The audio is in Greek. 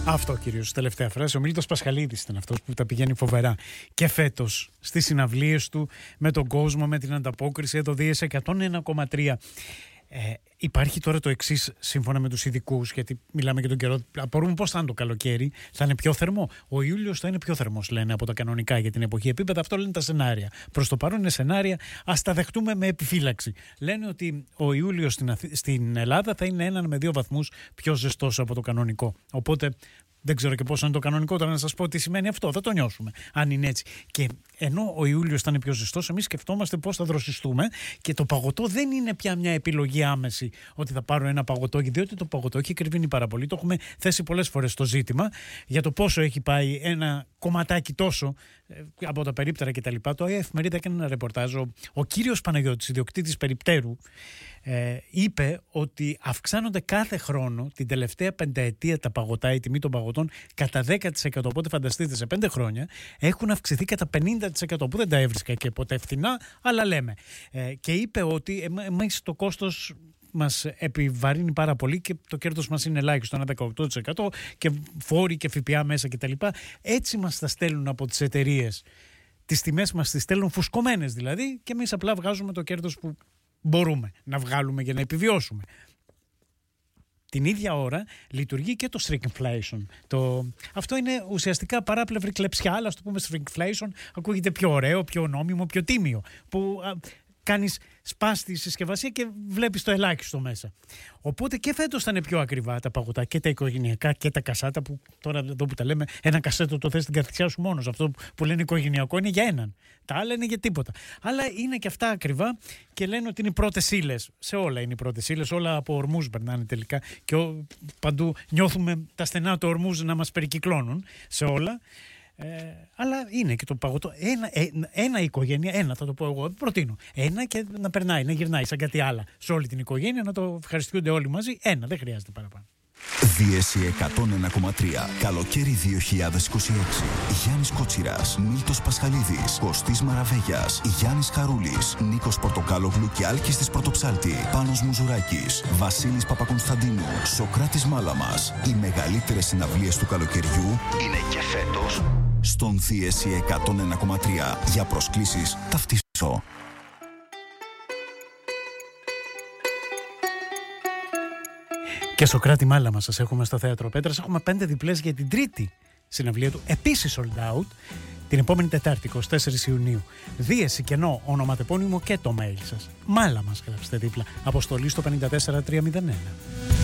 Αυτό κυρίως, τελευταία φράση. Ο Μίλτος Πασχαλίδης ήταν αυτός που τα πηγαίνει φοβερά και φέτος στις συναυλίες του με τον κόσμο, με την ανταπόκριση. Εδώ δίεσε 101,3. Υπάρχει τώρα το εξής, σύμφωνα με τους ειδικούς, γιατί μιλάμε για τον καιρό. Απορούμε πώς θα είναι το καλοκαίρι, θα είναι πιο θερμό. Ο Ιούλιος θα είναι πιο θερμός, λένε, από τα κανονικά για την εποχή επίπεδα. Αυτό λένε τα σενάρια. Προς το παρόν είναι σενάρια, ας τα δεχτούμε με επιφύλαξη. Λένε ότι ο Ιούλιος στην Ελλάδα θα είναι 1 με 2 βαθμούς πιο ζεστός από το κανονικό. Οπότε δεν ξέρω και πόσο είναι το κανονικό τώρα να σας πω τι σημαίνει αυτό. Θα το νιώσουμε, αν είναι έτσι. Και ενώ ο Ιούλιος θα είναι πιο ζεστός, εμείς σκεφτόμαστε πώς θα δροσιστούμε και το παγωτό δεν είναι πια μια επιλογή άμεση ότι θα πάρω ένα παγωτό, διότι το παγωτό έχει κρυβίνει πάρα πολύ. Το έχουμε θέσει πολλές φορές στο ζήτημα για το πόσο έχει πάει ένα κομματάκι τόσο από τα περίπτερα κτλ. Το Εφημερίδα έκανε ένα ρεπορτάζ. Ο κύριος Παναγιώτης, ιδιοκτήτης περιπτέρου, είπε ότι αυξάνονται κάθε χρόνο την τελευταία πενταετία τα παγωτά, η τιμή των παγωτών κατά 10%. Οπότε φανταστείτε, σε 5 χρόνια έχουν αυξηθεί κατά 50%, που δεν τα έβρισκα και ποτέ φθηνά, αλλά λέμε. Και είπε ότι εμείς το κόστος μας επιβαρύνει πάρα πολύ και το κέρδος μας είναι ελάχιστο, ένα 18% και φόροι και ΦΠΑ μέσα κτλ. Έτσι μας τα στέλνουν από τις εταιρείες. Τις τιμές μας τις στέλνουν φουσκωμένες δηλαδή και εμείς απλά βγάζουμε το κέρδος που μπορούμε να βγάλουμε για να επιβιώσουμε. Την ίδια ώρα λειτουργεί και το shrinkflation. Αυτό είναι ουσιαστικά παράπλευρη κλεψιά, αλλά ας το πούμε shrinkflation ακούγεται πιο ωραίο, πιο νόμιμο, πιο τίμιο, που κάνεις σπάς τη συσκευασία και βλέπεις το ελάχιστο μέσα. Οπότε και φέτος θα είναι πιο ακριβά τα παγωτά και τα οικογενειακά και τα κασάτα, που τώρα εδώ που τα λέμε, ένα κασέτο το θες στην καθησιά σου μόνος. Αυτό που λένε οικογενειακό είναι για έναν. Τα άλλα είναι για τίποτα. Αλλά είναι και αυτά ακριβά και λένε ότι είναι οι πρώτες ύλες. Σε όλα είναι οι πρώτες ύλες. Όλα από ορμούς περνάνε τελικά. Και παντού νιώθουμε τα στενά του ορμούς να μας περικυκλώνουν σε όλα. Αλλά είναι και το παγωτό. Ένα οικογένεια, ένα θα το πω εγώ, προτείνω. Ένα και να περνάει, να γυρνάει σαν κάτι άλλο σε όλη την οικογένεια, να το ευχαριστούνται όλοι μαζί. Ένα, δεν χρειάζεται παραπάνω. Δίεση 101,3. Καλοκαίρι 2026. Γιάννης Κότσιρας, Μίλτος Πασχαλίδης, Κωστής Μαραβέγιας, Γιάννης Χαρούλης, Νίκος Πορτοκάλογλου και Άλκης της Πρωτοψάλτη, Πάνος Μουζουράκης, Βασίλης Παπακονσταντίνου, Σοκράτης Μάλαμας. Οι μεγαλύτερες συναυλίες του καλοκαιριού είναι και φέτος στον Δίεση 101,3. Για προσκλήσεις ταυτίσω. Και Σοκράτη Μάλαμα σας έχουμε στο Θέατρο Πέτρας. Έχουμε 5 διπλές για την τρίτη συναυλία του, επίσης sold out, την επόμενη Τετάρτη, 24 Ιουνίου. Δίεση, κενό, ονοματεπώνυμο και το mail σας. Μάλαμας γράψτε δίπλα. Αποστολή στο 54301.